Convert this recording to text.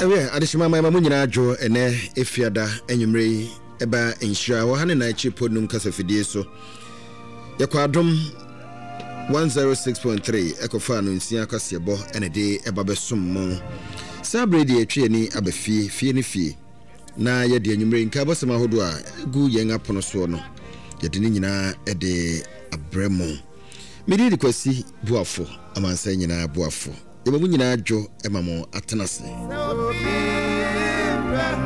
Ewe adishima mama munyina adwo ene efiada enwumre eba enhira wo hane na chipo num kasafidie so yakwadom 106.3 ekofa no nsia kwasebo ene de eba besom mo sabre de atwe ni abafie fie ne fie na ye de enwumre nka bosema hodo a gu yen apono so no ye de nyina e de abremo medi de kwasi buafo amansa nyina buafo ye mu nyina adwo emamo atenase